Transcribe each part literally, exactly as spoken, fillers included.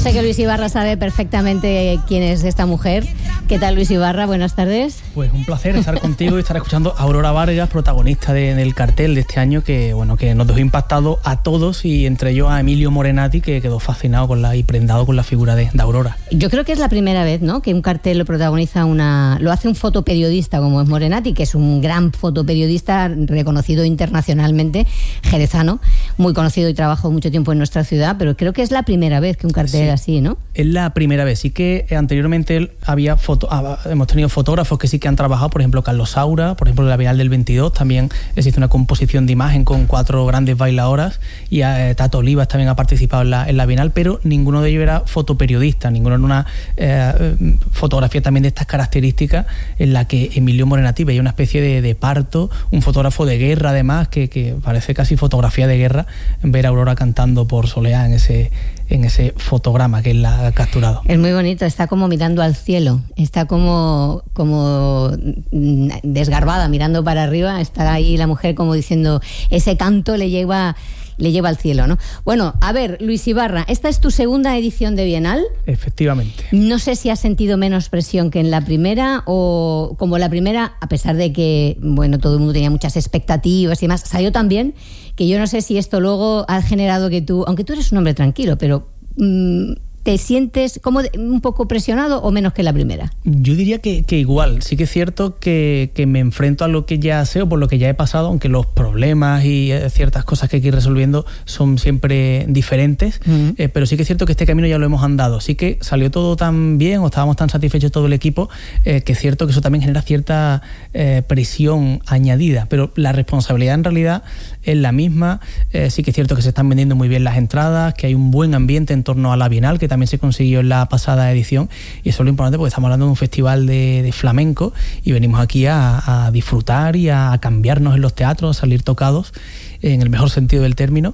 sé que Luis Ibarra sabe perfectamente quién es esta mujer. ¿Qué tal, Luis Ibarra? Buenas tardes. Pues un placer estar contigo y estar escuchando a Aurora Vargas, protagonista de, del cartel de este año, que bueno, que nos dejó impactado a todos, y entre ellos a Emilio Morenati, que quedó fascinado con la, y prendado con la figura de, de Aurora. Yo creo que es la primera vez, ¿no?, que un cartel lo protagoniza una, lo hace un fotoperiodista como es Morenati, que es un gran fotoperiodista reconocido internacionalmente, jerezano, muy conocido y trabajó mucho tiempo en nuestra ciudad, pero creo que es la primera vez que un cartel sí, así, ¿no? Es la primera vez. Sí que anteriormente había foto, hemos tenido fotógrafos que sí que han trabajado, por ejemplo Carlos Saura, por ejemplo la Bienal del veintidós, también existe una composición de imagen con cuatro grandes bailadoras, y eh, Tato Olivas también ha participado en la, en la Bienal, pero ninguno de ellos era fotoperiodista, ninguno era una eh, fotografía también de estas características, en la que Emilio Morenati veía una especie de, de parto, un fotógrafo de guerra además, que, que parece casi fotografía de guerra, ver a Aurora cantando por Soleá en ese, en ese fotograma que él ha capturado. Es muy bonito, está como mirando al cielo, está como, como desgarbada, mirando para arriba, está ahí la mujer como diciendo, ese canto le lleva... le lleva al cielo, ¿no? Bueno, a ver, Luis Ibarra, esta es tu segunda edición de Bienal. Efectivamente. No sé si has sentido menos presión que en la primera, o como la primera, a pesar de que, bueno, todo el mundo tenía muchas expectativas y demás, salió tan bien que yo no sé si esto luego ha generado que tú, aunque tú eres un hombre tranquilo, pero mmm, ¿te sientes como un poco presionado o menos que la primera? Yo diría que, que igual. Sí que es cierto que, que me enfrento a lo que ya sé o por lo que ya he pasado, aunque los problemas y ciertas cosas que hay que ir resolviendo son siempre diferentes, uh-huh. eh, pero sí que es cierto que este camino ya lo hemos andado. Sí que salió todo tan bien, o estábamos tan satisfechos todo el equipo, eh, que es cierto que eso también genera cierta eh, presión añadida, pero la responsabilidad en realidad es la misma. Eh, sí que es cierto que se están vendiendo muy bien las entradas, que hay un buen ambiente en torno a la Bienal, que también se consiguió en la pasada edición, y eso es lo importante porque estamos hablando de un festival de, de flamenco y venimos aquí a, a disfrutar y a cambiarnos en los teatros, a salir tocados en el mejor sentido del término,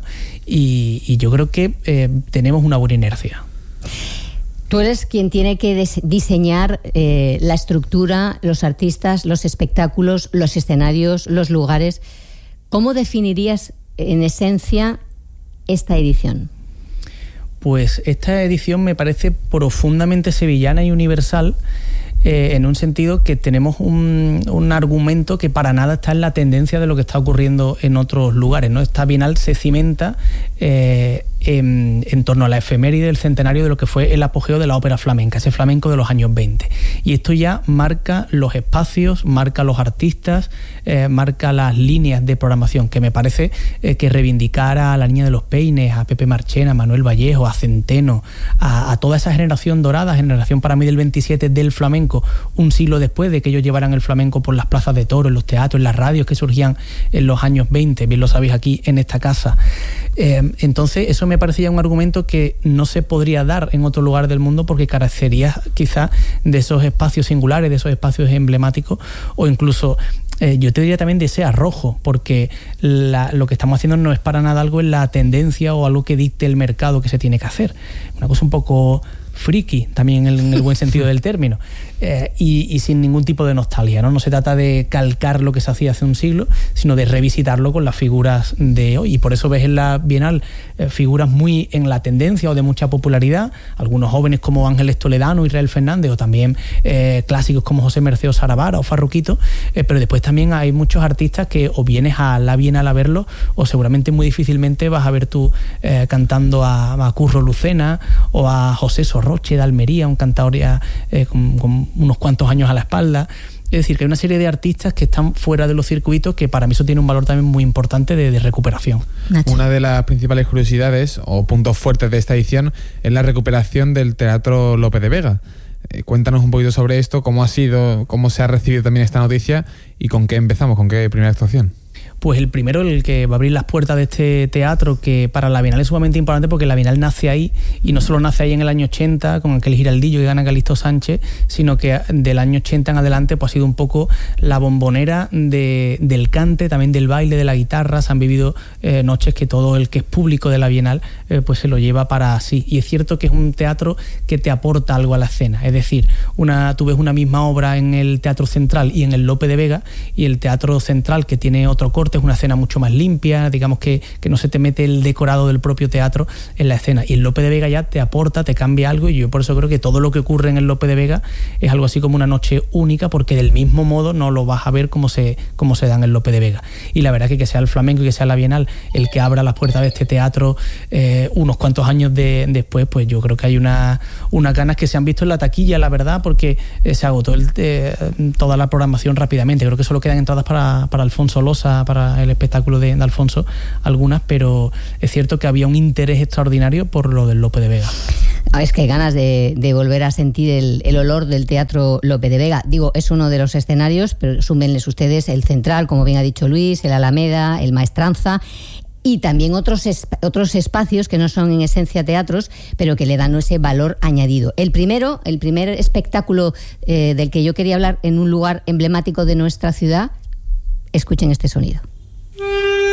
y, y yo creo que eh, tenemos una buena inercia. Tú eres quien tiene que des- diseñar eh, la estructura, los artistas, los espectáculos, los escenarios, los lugares. ¿Cómo definirías en esencia esta edición? Pues esta edición me parece profundamente sevillana y universal, eh, en un sentido que tenemos un, un argumento que para nada está en la tendencia de lo que está ocurriendo en otros lugares, ¿no? Esta Bienal se cimenta eh, en, en torno a la efeméride del centenario de lo que fue el apogeo de la ópera flamenca, ese flamenco de los años veinte. Y esto ya marca los espacios, marca los artistas, eh, marca las líneas de programación, que me parece eh, que reivindicar a la Niña de los Peines, a Pepe Marchena, a Manuel Vallejo, a Centeno, a, a toda esa generación dorada, generación para mí del veintisiete del flamenco, un siglo después de que ellos llevaran el flamenco por las plazas de toros, en los teatros, en las radios que surgían en los años veinte, bien lo sabéis aquí en esta casa. Eh, entonces eso me parecía un argumento que no se podría dar en otro lugar del mundo, porque carecería quizá de esos espacios singulares, de esos espacios emblemáticos, o incluso eh, yo te diría también de ese arrojo, porque la, lo que estamos haciendo no es para nada algo en la tendencia o algo que dicte el mercado que se tiene que hacer. Una cosa un poco friki, también en el buen sentido del término, eh, y, y sin ningún tipo de nostalgia, ¿no? No se trata de calcar lo que se hacía hace un siglo, sino de revisitarlo con las figuras de hoy, y por eso ves en la Bienal eh, figuras muy en la tendencia o de mucha popularidad, algunos jóvenes como Ángeles Toledano, Israel Fernández, o también eh, clásicos como José Merceo Saravara o Farruquito, eh, pero después también hay muchos artistas que o vienes a la Bienal a verlo, o seguramente muy difícilmente vas a ver tú eh, cantando a, a Curro Lucena o a José Sorroche de Almería, un cantador ya eh, con, con unos cuantos años a la espalda. Es decir, que hay una serie de artistas que están fuera de los circuitos, que para mí eso tiene un valor también muy importante de, de recuperación. Nacho. Una de las principales curiosidades o puntos fuertes de esta edición es la recuperación del Teatro Lope de Vega. Eh, cuéntanos un poquito sobre esto, cómo ha sido, cómo se ha recibido también esta noticia y con qué empezamos, con qué primera actuación. Pues el primero, el que va a abrir las puertas de este teatro, que para la Bienal es sumamente importante, porque la Bienal nace ahí, y no solo nace ahí en el año ochenta con aquel Giraldillo que gana Calixto Sánchez, sino que del año ochenta en adelante pues ha sido un poco la bombonera de, del cante, también del baile, de la guitarra. Se han vivido eh, noches que todo el que es público de la Bienal eh, pues se lo lleva para sí. Y es cierto que es un teatro que te aporta algo a la escena, es decir, una, tú ves una misma obra en el Teatro Central y en el Lope de Vega, y el Teatro Central, que tiene otro corte, cortes, una escena mucho más limpia, digamos que, que no se te mete el decorado del propio teatro en la escena. Y el Lope de Vega ya te aporta, te cambia algo, y yo por eso creo que todo lo que ocurre en el Lope de Vega es algo así como una noche única, porque del mismo modo no lo vas a ver como se, como se da en el Lope de Vega. Y la verdad que que sea el flamenco y que sea la Bienal el que abra las puertas de este teatro eh, unos cuantos años de, después, pues yo creo que hay una, unas ganas que se han visto en la taquilla, la verdad, porque eh, se agotó el, eh, toda la programación rápidamente. Creo que solo quedan entradas para, para Alfonso Losa, para el espectáculo de, de Alfonso, algunas, pero es cierto que había un interés extraordinario por lo del Lope de Vega. Es que hay ganas de, de volver a sentir el, el olor del Teatro Lope de Vega. Digo, es uno de los escenarios, pero súmenles ustedes el Central, como bien ha dicho Luis, el Alameda, el Maestranza, y también otros, otros espacios que no son en esencia teatros, pero que le dan ese valor añadido. El primero, el primer espectáculo eh, del que yo quería hablar en un lugar emblemático de nuestra ciudad, escuchen este sonido.